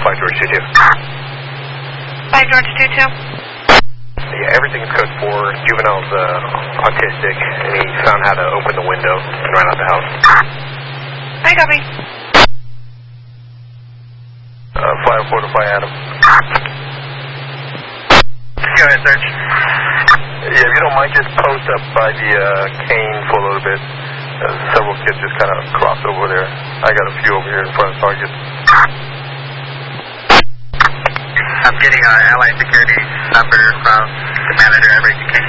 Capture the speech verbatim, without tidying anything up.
five George two two. five George two two. Yeah, everything's code four. Juvenile's uh, autistic, and he found how to open the window and ran out the house. I copy. Uh, five four to five Adam. Go ahead, search. Yeah, if you don't mind, just post up by the uh, cane for a little bit. Uh, several kids just kind of crossed over there. I got a few over here in front of Target. I'm getting uh, Allied Security number from the manager at Racing King.